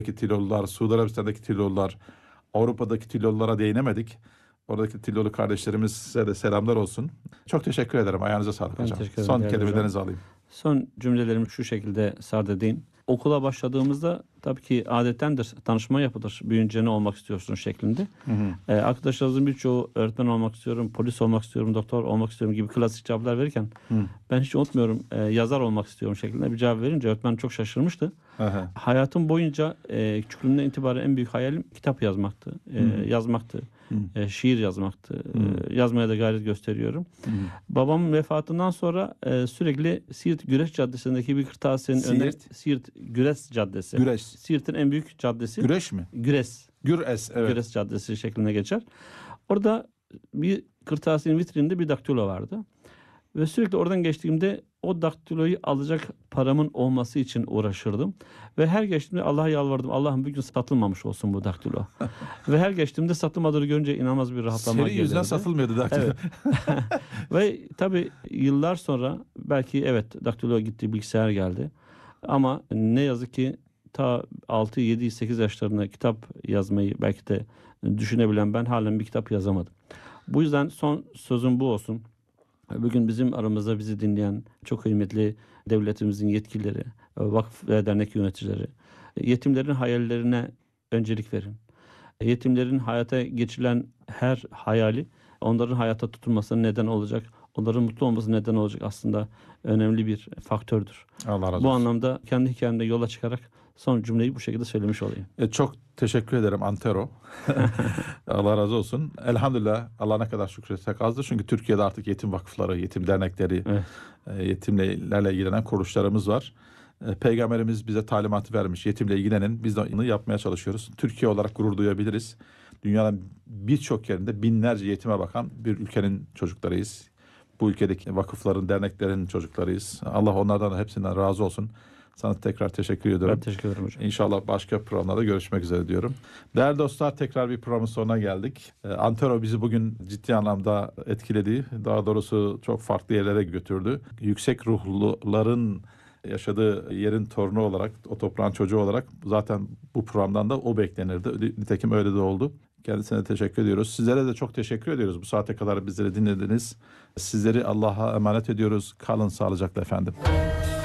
Tilolular, Suudi Arabistan'daki Tilolular, Avrupa'daki Tilolulara değinemedik. Oradaki Tilolu kardeşlerimize de selamlar olsun. Çok teşekkür ederim. Ayağınıza sağlık Ben hocam. teşekkür ederim Son değerli hocam. kelimelerinizi alayım. Son cümlelerimi şu şekilde sarf edeyim. Okula başladığımızda tabii ki adettendir, tanışma yapılır. Büyüyünce ne olmak istiyorsun şeklinde. Arkadaşlarımızın birçoğu öğretmen olmak istiyorum, polis olmak istiyorum, doktor olmak istiyorum gibi klasik cevaplar verirken ben hiç unutmuyorum, yazar olmak istiyorum şeklinde bir cevap verince öğretmen çok şaşırmıştı. Hayatım boyunca küçüklüğümden itibaren en büyük hayalim kitap yazmaktı. Yazmaktı. Şiir yazmaktı. Yazmaya da gayret gösteriyorum. Babamın vefatından sonra sürekli Siirt Güreş Caddesi'ndeki bir kırtasiyenin önünde, Siirt Güreş Caddesi. Güreş. Siirt'in en büyük caddesi. Güreş mi? Güres. Güres, evet. Güres Caddesi şeklinde geçer. Orada bir kırtasiyenin vitrininde bir daktilo vardı. Ve sürekli oradan geçtiğimde o daktiloyu alacak paramın olması için uğraşırdım. Ve her geçtiğimde Allah'a yalvardım. Allah'ım bir gün satılmamış olsun bu daktilo. Ve her geçtiğimde satılmadığını görünce inanılmaz bir rahatlama gelirdi. Seri yüzden satılmıyordu daktilo. Evet. Ve tabii yıllar sonra belki evet daktilo gitti, bilgisayar geldi. Ama ne yazık ki ta 6, 7, 8 yaşlarında kitap yazmayı belki de düşünebilen ben halen bir kitap yazamadım. Bu yüzden son sözüm bu olsun. Bugün bizim aramızda bizi dinleyen çok kıymetli devletimizin yetkilileri, vakıf ve dernek yöneticileri, yetimlerin hayallerine öncelik verin. Yetimlerin hayata geçirilen her hayali onların hayata tutulmasına neden olacak, onların mutlu olmasına neden olacak aslında önemli bir faktördür. Allah razı olsun. Bu anlamda kendi hikayemde yola çıkarak son cümleyi bu şekilde söylemiş olayım. Çok teşekkür ederim Antero. Allah razı olsun. Elhamdülillah, Allah ne kadar şükretsek azdır. Çünkü Türkiye'de artık yetim vakıfları, yetim dernekleri, yetimlerle ilgilenen kuruluşlarımız var. Peygamberimiz bize talimatı vermiş. Yetimle ilgilenin. Biz de onu yapmaya çalışıyoruz. Türkiye olarak gurur duyabiliriz. Dünyanın birçok yerinde binlerce yetime bakan bir ülkenin çocuklarıyız. Bu ülkedeki vakıfların, derneklerin çocuklarıyız. Allah onlardan hepsinden razı olsun. Sana tekrar teşekkür ediyorum. Ben teşekkür ederim hocam. İnşallah başka programlarda görüşmek üzere diyorum. Değerli dostlar, tekrar bir programın sonuna geldik. Antero bizi bugün ciddi anlamda etkiledi. Daha doğrusu çok farklı yerlere götürdü. Yüksek ruhluların yaşadığı yerin torunu olarak, o toprağın çocuğu olarak zaten bu programdan da o beklenirdi. Nitekim öyle de oldu. Kendisine teşekkür ediyoruz. Sizlere de çok teşekkür ediyoruz. Bu saate kadar bizleri dinlediniz. Sizleri Allah'a emanet ediyoruz. Kalın sağlıcakla efendim.